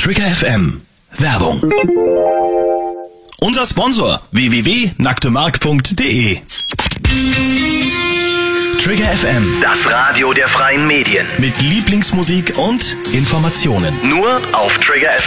Trigger FM. Werbung. Unser Sponsor www.nacktemark.de. Trigger FM. Das Radio der freien Medien. Mit Lieblingsmusik und Informationen. Nur auf Trigger FM.